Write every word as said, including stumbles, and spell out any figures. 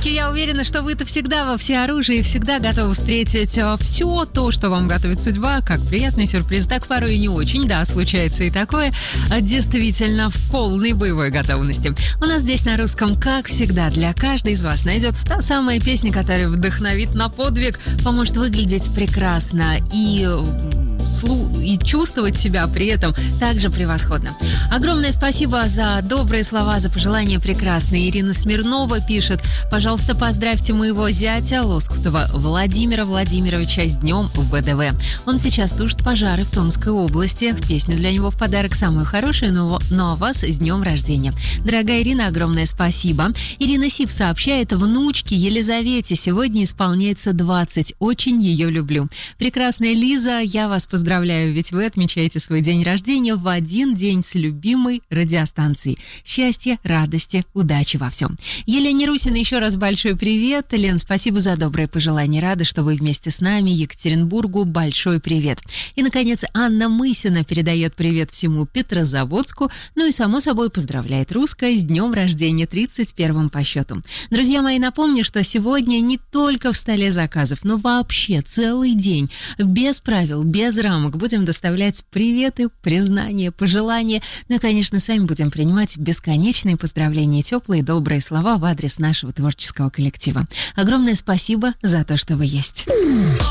девчонки, я уверена, что вы-то всегда во всеоружии, всегда готовы встретить все то, что вам готовит судьба, как приятный сюрприз, так порой и не очень, да, случается и такое, действительно в полной боевой готовности. У нас здесь на русском, как всегда, для каждой из вас найдется та самая песня, которая вдохновит на подвиг, поможет выглядеть прекрасно и... и чувствовать себя при этом также превосходно. Огромное спасибо за добрые слова, за пожелания прекрасные. Ирина Смирнова пишет: пожалуйста, поздравьте моего зятя Лоскутова Владимира Владимировича с днем ВДВ. Он сейчас тушит пожары в Томской области. Песню для него в подарок самую хорошую, но, но а вас с днем рождения. Дорогая Ирина, огромное спасибо. Ирина Сив сообщает: внучке Елизавете сегодня исполняется двадцать. Очень ее люблю. Прекрасная Лиза, я вас поздравляю, ведь вы отмечаете свой день рождения в один день с любимой радиостанцией. Счастья, радости, удачи во всем. Елене Русиной еще раз большой привет. Лен, спасибо за доброе пожелание. Рада, что вы вместе с нами. Екатеринбургу большой привет. И, наконец, Анна Мысина передает привет всему Петрозаводску. Ну и, само собой, поздравляет русское с днем рождения, тридцать первым по счету. Друзья мои, напомню, что сегодня не только в столе заказов, но вообще целый день без правил, без рамок будем доставлять приветы, признания, пожелания. Ну и, конечно, сами будем принимать бесконечные поздравления, теплые, добрые слова в адрес нашего творческого коллектива. Огромное спасибо за то, что вы есть.